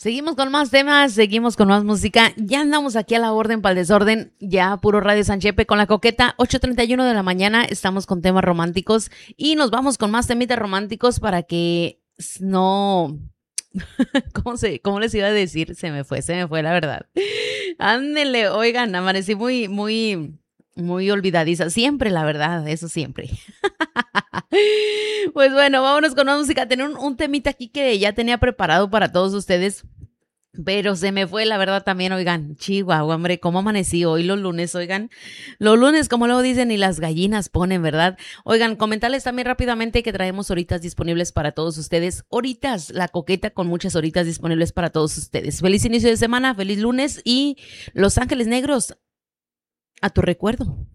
Seguimos con más temas, seguimos con más música. Ya andamos aquí a la orden para el desorden. Ya puro Radio Sanchepe con la coqueta. 8:31 de la mañana. Estamos con temas románticos y nos vamos con más temitas románticos para que no. ¿Cómo les iba a decir? Se me fue la verdad. Ándele, oigan, amanecí muy olvidadiza. Siempre, la verdad, eso siempre. Pues bueno, vámonos con más música. Tenía un temita aquí que ya tenía preparado para todos ustedes. Pero se me fue, la verdad, también, oigan, Chihuahua, hombre, cómo amanecí hoy los lunes, oigan, los lunes, como luego dicen, y las gallinas ponen, ¿verdad? Oigan, comentarles también rápidamente que traemos horitas disponibles para todos ustedes, horitas, la coqueta con muchas horitas disponibles para todos ustedes. Feliz inicio de semana, feliz lunes y Los Ángeles Negros, a tu recuerdo.